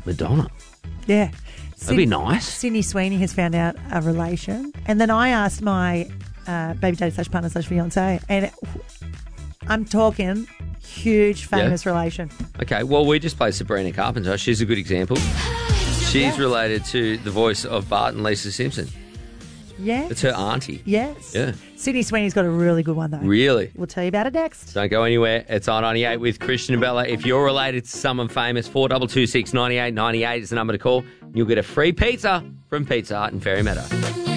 Madonna. Yeah. That'd be nice. Sydney Sweeney has found out a relation. And then I asked my baby daddy / partner / fiancé, and I'm talking huge famous relation. Okay, well, we just played Sabrina Carpenter. She's a good example. She's related to the voice of Bart and Lisa Simpson. Yeah. It's her auntie. Yes. Yeah. Sydney Sweeney's got a really good one, though. Really? We'll tell you about it next. Don't go anywhere. It's I-98 with Christian and Bella. If you're related to someone famous, 4226 9898 is the number to call. You'll get a free pizza from Pizza Hut in Fairy Meadow.